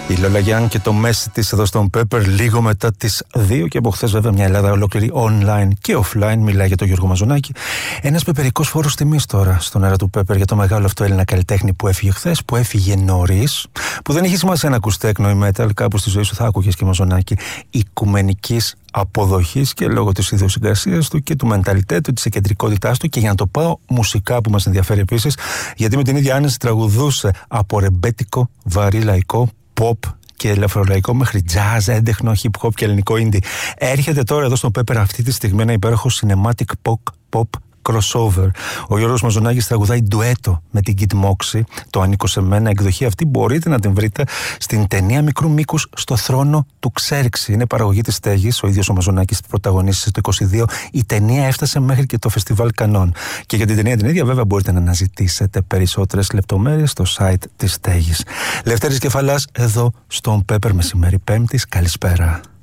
Η Λόλα Γιάνν και το μέση της εδώ στον Pepper λίγο μετά τις 2 και από χθες βέβαια μια Ελλάδα ολόκληρη online και offline μιλάει για τον Γιώργο Μαζονάκη. Ένας πεπερικός φόρος τιμής τώρα στον αέρα του Pepper για το μεγάλο αυτό Έλληνα καλλιτέχνη που έφυγε χθες, που έφυγε νωρίς, που δεν έχει σημασία να ακούς τέκνο ή metal, κάπου στη ζωή σου θα άκουγες και Μαζονάκη οικουμενικής αποδοχής και λόγω της ιδιοσυγκρασίας του και του μενταλιτέτου του, της εκκεντρικότητάς του. Και για να το πάω μουσικά που μας ενδιαφέρει επίσης, γιατί με την ίδια άνεση τραγουδούσε από ρεμπέτικο, βαρύ λαϊκό, pop και ελαφρολαϊκό μέχρι jazz, έντεχνο, hip hop και ελληνικό indie. Έρχεται τώρα εδώ στον Pepper αυτή τη στιγμή ένα υπέροχο cinematic pop crossover. Ο Γιώργος Μαζονάκης τραγουδάει ντουέτο με την Kid Moxie, το Ανήκω σε μένα. Εκδοχή αυτή μπορείτε να την βρείτε στην ταινία μικρού μήκους Στο θρόνο του Ξέρξη. Είναι παραγωγή της Στέγης, ο ίδιος ο Μαζονάκης πρωταγωνίστησε το 22. Η ταινία έφτασε μέχρι και το φεστιβάλ Κανών. Και για την ταινία την ίδια βέβαια μπορείτε να αναζητήσετε περισσότερες λεπτομέρειες στο site της Στέγης. Λευτέρης Κεφαλάς εδώ στον Pepper μεσημέρι Πέμπτης. Καλησπέρα.